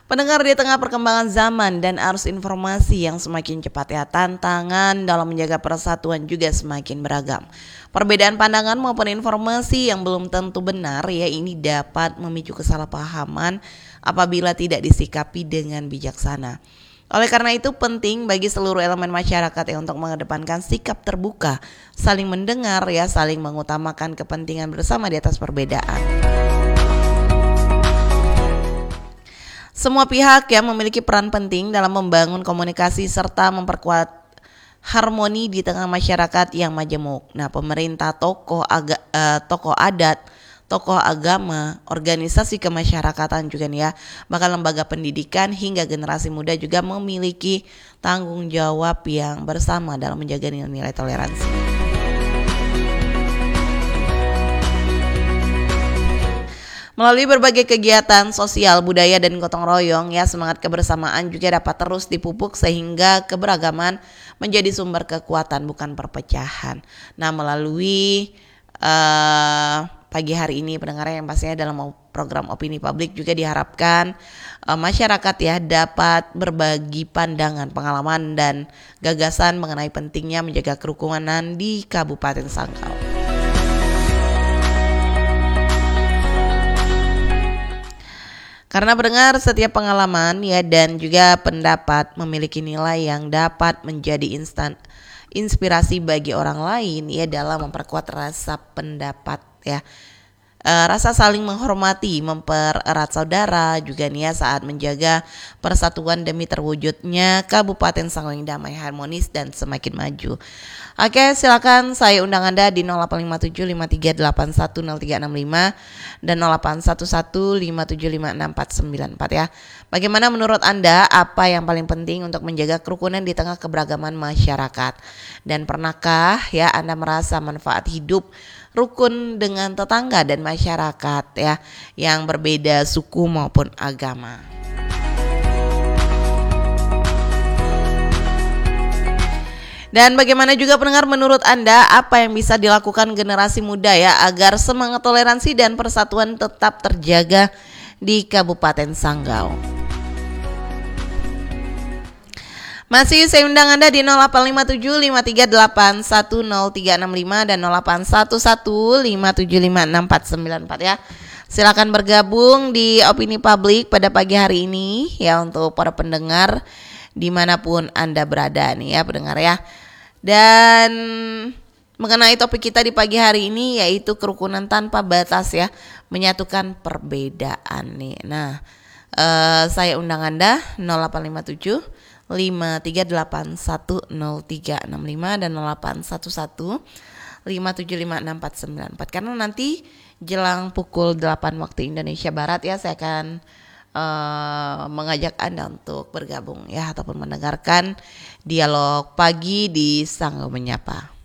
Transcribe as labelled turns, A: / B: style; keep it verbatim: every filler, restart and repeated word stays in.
A: Pendengar, di tengah perkembangan zaman dan arus informasi yang semakin cepat ya, tantangan dalam menjaga persatuan juga semakin beragam. Perbedaan pandangan maupun informasi yang belum tentu benar ya, ini dapat memicu kesalahpahaman apabila tidak disikapi dengan bijaksana. Oleh karena itu penting bagi seluruh elemen masyarakat ya untuk mengedepankan sikap terbuka, saling mendengar ya, saling mengutamakan kepentingan bersama di atas perbedaan. Semua pihak yang memiliki peran penting dalam membangun komunikasi serta memperkuat harmoni di tengah masyarakat yang majemuk. Nah, pemerintah, tokoh aga, uh, tokoh adat, tokoh agama, organisasi kemasyarakatan juga nih ya, bahkan lembaga pendidikan hingga generasi muda juga memiliki tanggung jawab yang bersama dalam menjaga nilai-nilai toleransi. Melalui berbagai kegiatan sosial, budaya, dan gotong royong ya, semangat kebersamaan juga dapat terus dipupuk sehingga keberagaman menjadi sumber kekuatan bukan perpecahan. Nah, melalui uh, pagi hari ini pendengar yang pastinya dalam program Opini Publik juga diharapkan uh, masyarakat ya dapat berbagi pandangan, pengalaman, dan gagasan mengenai pentingnya menjaga kerukunan di Kabupaten Sanggau. Karena mendengar setiap pengalaman ya dan juga pendapat memiliki nilai yang dapat menjadi instan inspirasi bagi orang lain ya dalam memperkuat rasa pendapat ya. E, rasa saling menghormati, mempererat saudara juga nih ya saat menjaga persatuan demi terwujudnya Kabupaten Sanggau yang damai, harmonis, dan semakin maju. Oke, silakan saya undang Anda di nol delapan lima tujuh lima tiga delapan satu nol tiga enam lima dan nol delapan satu satu lima tujuh lima enam empat sembilan empat ya. Bagaimana menurut Anda, apa yang paling penting untuk menjaga kerukunan di tengah keberagaman masyarakat? Dan pernahkah ya Anda merasa manfaat hidup rukun dengan tetangga dan masyarakat ya yang berbeda suku maupun agama? Dan bagaimana juga pendengar, menurut Anda apa yang bisa dilakukan generasi muda ya agar semangat toleransi dan persatuan tetap terjaga di Kabupaten Sanggau? Masih saya undang Anda di nol delapan lima tujuh lima tiga delapan satu nol tiga enam lima dan nol delapan satu satu lima tujuh lima enam empat sembilan empat ya. Silakan bergabung di Opini Publik pada pagi hari ini ya untuk para pendengar dimanapun Anda berada nih ya pendengar ya. Dan mengenai topik kita di pagi hari ini yaitu kerukunan tanpa batas ya, menyatukan perbedaan nih. Nah, eh, saya undang Anda nol delapan lima tujuh lima tiga delapan satu nol tiga enam lima dan nol delapan satu satu lima tujuh lima enam empat sembilan empat, karena nanti jelang pukul delapan waktu Indonesia Barat ya saya akan Uh, mengajak Anda untuk bergabung ya ataupun mendengarkan dialog pagi di Sanggau Menyapa.